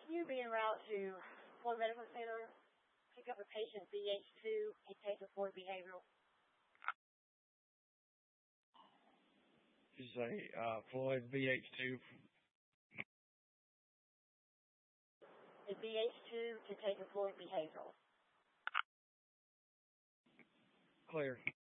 You be en route to Floyd Medical Center, pick up a patient BH2, and take to Floyd Behavioral. You say Floyd BH2? The BH2 to take to Floyd Behavioral. Clear.